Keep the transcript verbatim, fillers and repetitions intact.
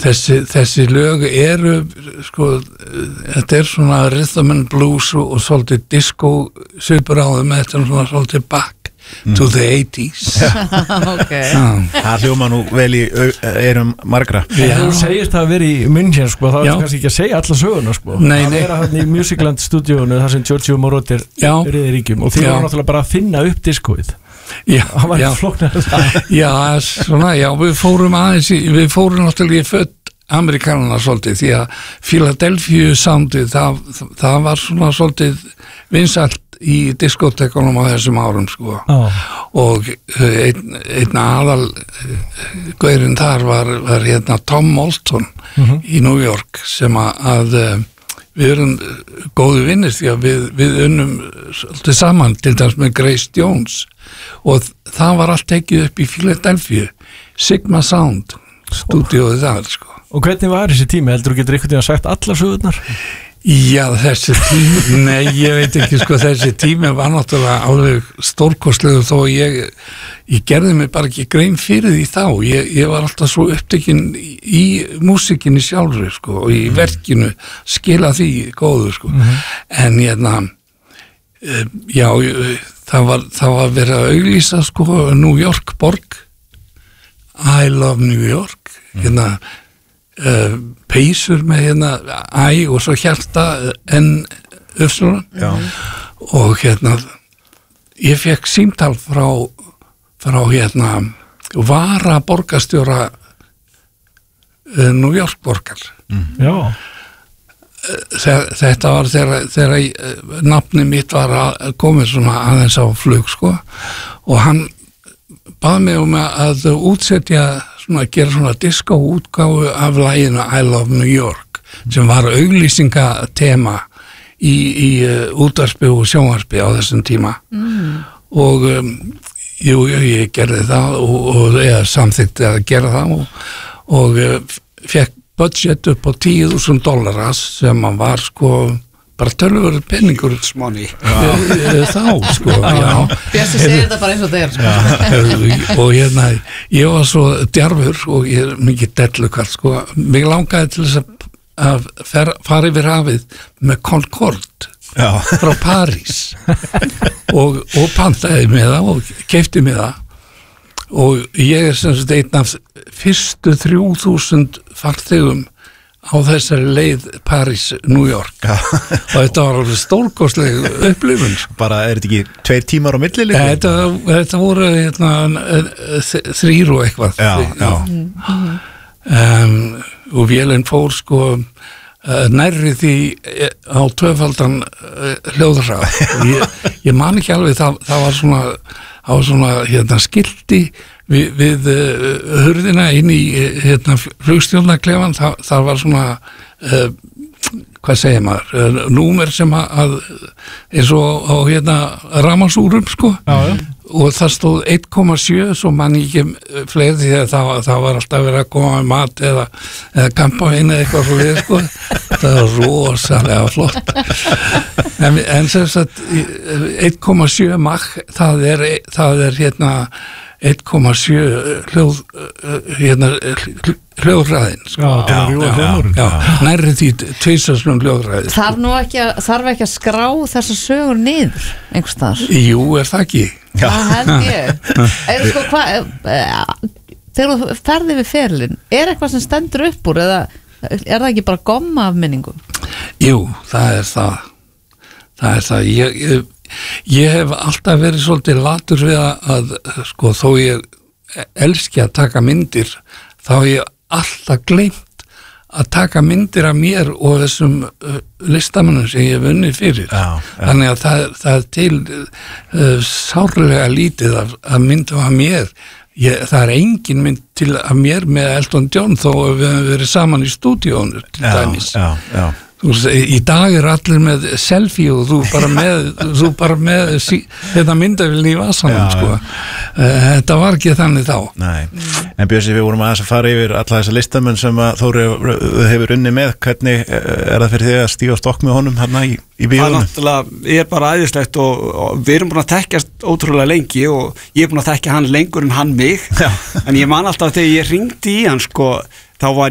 þessi, þessi lög eru sko, þetta er svona rhythm and blues og, og svolítið disco svipur á þeim, þetta er svona svolítið back mm. to the eighties okay. Það hljóma nú vel í erum margra. Þú segist það að vera í München sko, það er kannski ekki að segja alla söguna sko. Nei, það nei. er að hann í Musicland stúdíónu þar sem Giorgio Moroder riðir ríkjum og því var náttúrulega bara að finna upp diskóið. Já, það var ekki flóknar já, svona, já, við fórum aðeins í, við fórum náttúrulega í fött Amerikanana svolítið, því að Philadelphia soundið, það, það var svona svolítið vinsælt í diskotekunum á þessum árum sko oh. og einn, einn aðal gaurinn þar var, var hérna Tom Moulton mm-hmm. í New York sem að við erum góðu vinnir því að við, við unnum svolítið saman til dæmis með Grace Jones og það var allt tekið upp í Philadelphia Sigma Sound stúdíóið þar sko. Og hvernig var þessi tími? Heldur þú getur einhvern veginn að sagt allar sögurnar? Já, þessi tími, nei, ég veit ekki sko, þessi tími var náttúrulega alveg stórkostlegur þó ég, ég gerði mig bara ekki grein fyrir því þá, ég, ég var alltaf svo upptekinn í, í músikinni sjálfur sko, og í verkinu skila því góður sko, mm-hmm. en hérna, já, það var, það var verið að auglýsa sko, New York borg, I love New York, hérna, Uh, peysur með hérna æ og svo hjarta en öfslunan og hérna ég fekk símtal frá frá hérna vara borgarstjóra uh, New York borgar mm. Já þetta var þegar, þegar nafni mitt var að komið svona aðeins á flug sko og hann bað mig um að útsetja svona, gera svona disco útgáfu af laginu I Love New York sem var auglýsingatema í, í uh, útvarpi og sjónvarpi á þessum tíma mm. og um, jú, ég gerði það og, og ég samþykti að gera það og, og uh, fekk budget upp á tíu þúsund dollara sem var sko bara tölvöru penningur smáni þá sko Bjössi segir þetta bara eins og þeir sko. og hérna ég var svo djarfur og ég er mikið dellukall sko, mig langaði til þess að, að fer, fara yfir hafið með Concorde Já. frá París og, og pantaði með það og keypti með það og ég er sem sagt einn af fyrstu þrjú þúsund farþegum á þessari leið París, New York ja. og þetta var alveg stórkostleg upplifun bara er þetta ekki tveir tímar á milli líka? Þetta, þetta voru hérna, þrýr og eitthvað já, já. Um, og vélinn fór sko nærri því á tvöfaldan hljóðrað og ég, ég man ekki alveg það, það var svona á svona hérna skilti við, við uh, hurðina inn í hérna flugstjórnarklefan það, það var svona uh, hvað segir maður uh, númer sem að eins og á hérna rafmagnsúrum sko já, já. og það stóð eitt komma sjö svo man ekki fleiri því að það, það var alltaf verið að koma með mat eða, eða kampavín eða eitthvað svo við sko það var rosalega flott en, en sem sagt eitt komma sjö mag það er, það er hérna eitt komma sjö hljóð hérna hljóðræðin sko. já, já, já, já, nærri því tvisvarslum hljóðræði þarf nú ekki að, þarf ekki að skrá þessar sögur niður einhvers staðar? Jú, er það ekki? Það held ég er, sko, hva, þegar þú ferði við ferilinn er eitthvað sem stendur upp úr eða er það ekki bara gomma af minningum? Jú, það er það það er það ég, ég, ég hef alltaf verið svolítið latur við að, að sko þó ég elski að taka myndir þá hef ég alltaf gleymt að taka myndir af mér og þessum uh, listamannum sem ég hef unnið fyrir já, já. þannig að það, það er til uh, sárlega lítið af, af myndum af mér ég, það er engin mynd til af mér með Elton John þó við hefum verið saman í stúdíónu til já, dæmis já, já. Þú, í dag er allir með selfie og þú bara með, þú bara með sí, þetta myndavilni í vasanum já, sko. Þetta var ekki þannig þá Nei. En Bjössi, við vorum aðeins að fara yfir alla þessa listamenn sem að Þóri hefur unni með hvernig er það fyrir þig að stíga stokk með honum hérna í, í bíónu? Það náttúrulega er bara æðislegt og, og við erum búin að þekkjast ótrúlega lengi og ég er búin að þekkja hann lengur en hann mig já. En ég man alltaf þegar ég hringdi í hann sko, þá var